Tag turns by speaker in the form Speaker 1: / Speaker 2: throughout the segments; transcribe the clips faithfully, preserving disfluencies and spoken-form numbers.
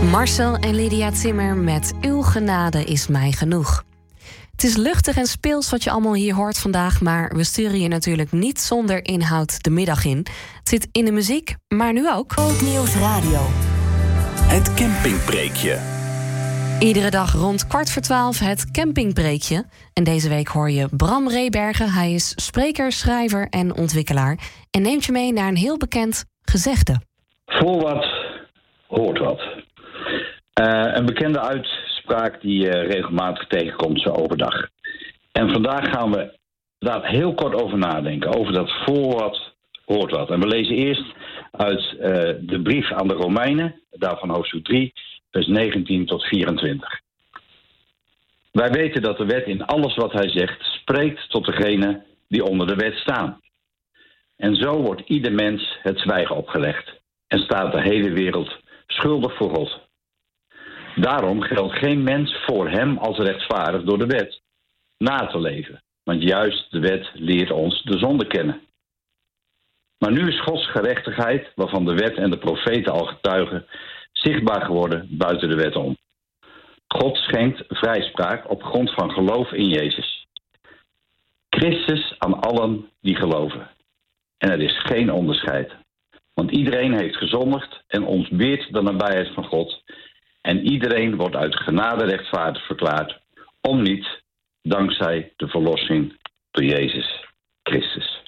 Speaker 1: Marcel en Lydia Timmer met Uw genade is mij genoeg. Het is luchtig en speels wat je allemaal hier hoort vandaag, maar we sturen je natuurlijk niet zonder inhoud de middag in. Het zit in de muziek, maar nu ook.
Speaker 2: Oud Nieuws Radio.
Speaker 3: Het campingpreekje.
Speaker 1: Iedere dag rond kwart voor twaalf het campingpreekje. En deze week hoor je Bram Rebergen. Hij is spreker, schrijver en ontwikkelaar. En neemt je mee naar een heel bekend gezegde.
Speaker 4: Voor wat hoort wat. Uh, een bekende uitspraak die je regelmatig tegenkomt zo overdag. En vandaag gaan we daar heel kort over nadenken. Over dat voor wat hoort wat. En we lezen eerst uit uh, de brief aan de Romeinen. Daarvan hoofdstuk drie, vers negentien tot vierentwintig. Wij weten dat de wet in alles wat hij zegt spreekt tot degene die onder de wet staan. En zo wordt ieder mens het zwijgen opgelegd. En staat de hele wereld schuldig voor God. Daarom geldt geen mens voor hem als rechtvaardig door de wet na te leven. Want juist de wet leert ons de zonde kennen. Maar nu is Gods gerechtigheid, waarvan de wet en de profeten al getuigen, zichtbaar geworden buiten de wet om. God schenkt vrijspraak op grond van geloof in Jezus. Christus aan allen die geloven. En er is geen onderscheid. Want iedereen heeft gezondigd en ontbeert de nabijheid van God. En iedereen wordt uit genade rechtvaardig verklaard. Om niet, dankzij de verlossing door Jezus Christus.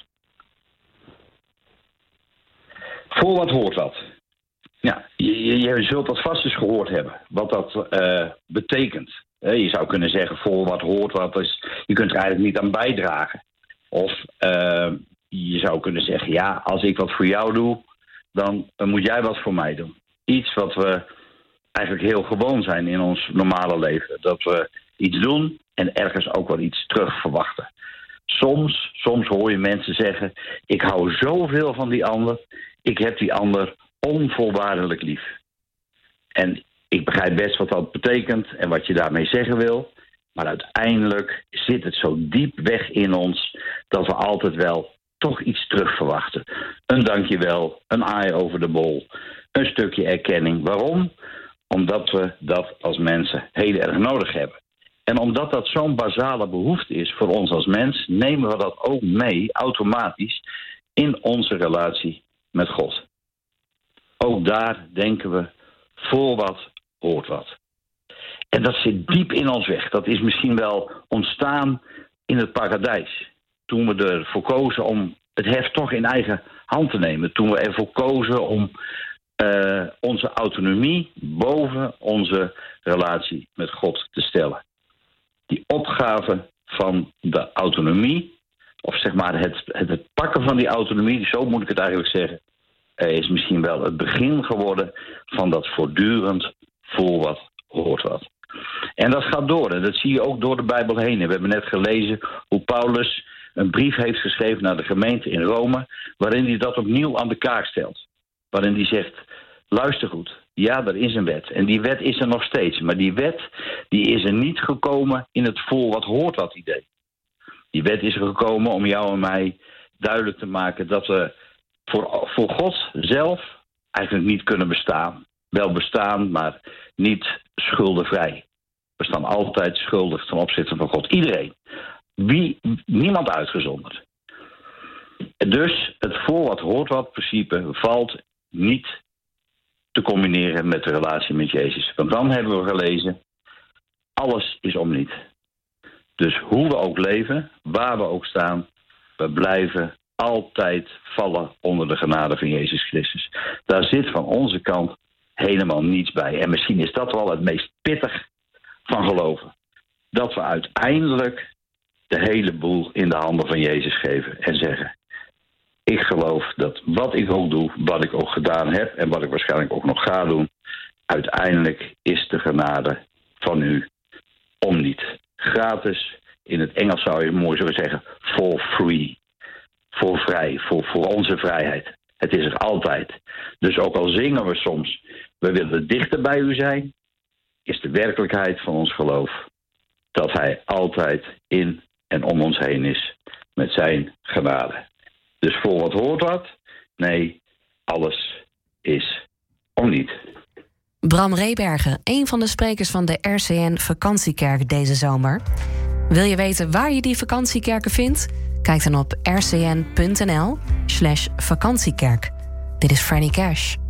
Speaker 4: Voor wat hoort wat? Ja, je, je zult dat vast eens gehoord hebben. Wat dat uh, betekent. Je zou kunnen zeggen, voor wat hoort wat. Is, je kunt er eigenlijk niet aan bijdragen. Of uh, je zou kunnen zeggen, ja, als ik wat voor jou doe, dan, dan moet jij wat voor mij doen. Iets wat we eigenlijk heel gewoon zijn in ons normale leven. Dat we iets doen en ergens ook wel iets terug verwachten. Soms, soms hoor je mensen zeggen, ik hou zoveel van die ander, ik heb die ander onvoorwaardelijk lief. En ik begrijp best wat dat betekent en wat je daarmee zeggen wil. Maar uiteindelijk zit het zo diep weg in ons dat we altijd wel toch iets terug verwachten. Een dankjewel, een aai over de bol, een stukje erkenning. Waarom? Omdat we dat als mensen heel erg nodig hebben. En omdat dat zo'n basale behoefte is voor ons als mens, nemen we dat ook mee automatisch in onze relatie met God. Ook daar denken we, voor wat hoort wat. En dat zit diep in ons weg. Dat is misschien wel ontstaan in het paradijs. Toen we ervoor kozen om het heft toch in eigen hand te nemen. Toen we ervoor kozen om uh, onze autonomie boven onze relatie met God te stellen. Die opgave van de autonomie, of zeg maar het, het, het pakken van die autonomie, zo moet ik het eigenlijk zeggen, is misschien wel het begin geworden van dat voortdurend voor wat hoort wat. En dat gaat door. En dat zie je ook door de Bijbel heen. En we hebben net gelezen hoe Paulus een brief heeft geschreven naar de gemeente in Rome, waarin hij dat opnieuw aan de kaak stelt. Waarin hij zegt, luister goed, ja, er is een wet. En die wet is er nog steeds. Maar die wet die is er niet gekomen in het voor wat hoort wat idee. Die wet is er gekomen om jou en mij duidelijk te maken dat we voor, voor God zelf eigenlijk niet kunnen bestaan. Wel bestaan, maar niet schuldenvrij. We staan altijd schuldig ten opzichte van God. Iedereen. Wie, niemand uitgezonderd. Dus het voor wat hoort wat principe valt niet te combineren met de relatie met Jezus. Want dan hebben we gelezen, alles is om niet. Dus hoe we ook leven, waar we ook staan, we blijven altijd vallen onder de genade van Jezus Christus. Daar zit van onze kant helemaal niets bij. En misschien is dat wel het meest pittig van geloven. Dat we uiteindelijk de hele boel in de handen van Jezus geven en zeggen, ik geloof dat wat ik ook doe, wat ik ook gedaan heb en wat ik waarschijnlijk ook nog ga doen, uiteindelijk is de genade van u om niet. Gratis, in het Engels zou je mooi zo zeggen, for free. Voor vrij, voor, voor onze vrijheid. Het is er altijd. Dus ook al zingen we soms, we willen dichter bij u zijn, is de werkelijkheid van ons geloof dat hij altijd in en om ons heen is met zijn genade. Dus voor wat hoort wat? Nee, alles is om niet.
Speaker 1: Bram Rebergen, een van de sprekers van de R C N Vakantiekerk deze zomer. Wil je weten waar je die vakantiekerken vindt? Kijk dan op r c n punt n l slash vakantiekerk. Dit is Franny Cash.